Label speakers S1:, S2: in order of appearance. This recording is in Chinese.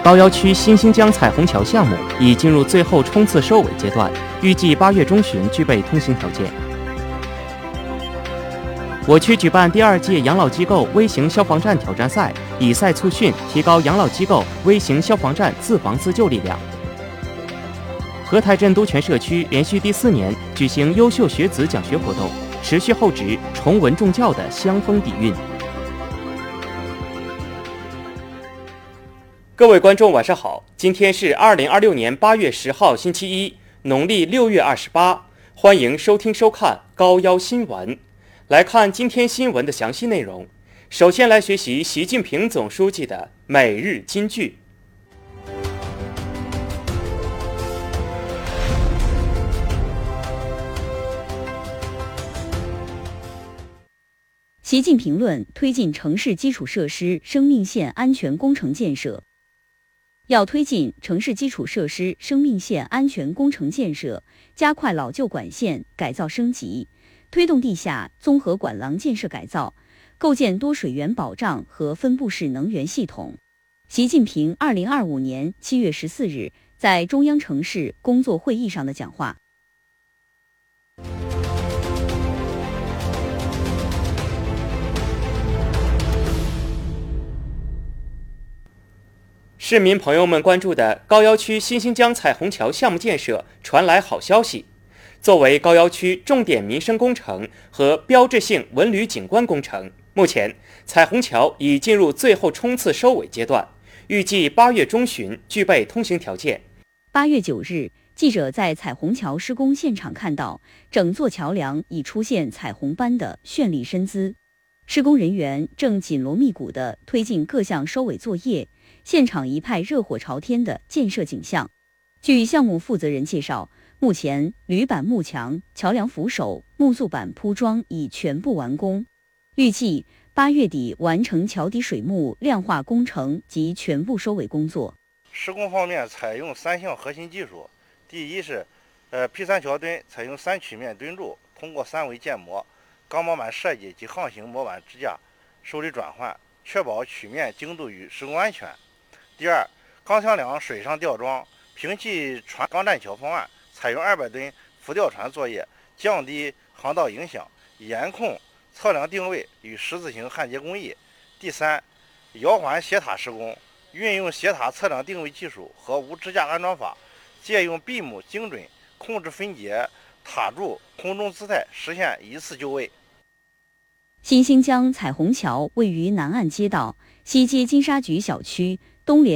S1: 高要区新兴江彩虹桥项目已进入最后冲刺收尾阶段，预计8月中旬具备通行条件。我区举办第2届养老机构微型消防站挑战赛，以赛促训，提高养老机构微型消防站自防自救力量。荷台镇都全社区连续第4年举行优秀学子奖学活动，持续厚植崇文重教的香风底蕴。各位观众晚上好，今天是2026年8月10号星期一，农历6月28，欢迎收听收看高要新闻。来看今天新闻的详细内容。首先来学习习近平总书记的每日金句。
S2: 习近平论推进城市基础设施生命线安全工程建设。要推进城市基础设施生命线安全工程建设，加快老旧管线改造升级，推动地下综合管廊建设改造，构建多水源保障和分布式能源系统。习近平2025年7月14日在中央城市工作会议上的讲话。
S1: 市民朋友们关注的高要区新兴江彩虹桥项目建设传来好消息。作为高要区重点民生工程和标志性文旅景观工程，目前彩虹桥已进入最后冲刺收尾阶段，预计8月中旬具备通行条件。
S2: 8月9日，记者在彩虹桥施工现场看到，整座桥梁已出现彩虹般的绚丽身姿，施工人员正紧锣密鼓地推进各项收尾作业，现场一派热火朝天的建设景象。据项目负责人介绍，目前铝板幕墙、桥梁扶手、木塑板铺装已全部完工，预计8月底完成桥底水幕亮化工程及全部收尾工作。
S3: 施工方面采用3项核心技术，第一是P3桥墩采用3曲面墩柱，通过3维建模、钢模板设计及航行模板支架受力转换，确保曲面精度与施工安全。第二，钢墙梁水上吊装，平替船钢栈桥方案，采用200吨浮吊船作业，降低航道影响，严控测量定位与十字形焊接工艺。第三，摇环斜塔施工，运用斜塔测量定位技术和无支架安装法，借用闭目精准控制分节塔柱空中姿态，实现一次就位。
S2: 新兴江彩虹桥位于南岸街道，西接金沙局小区，东连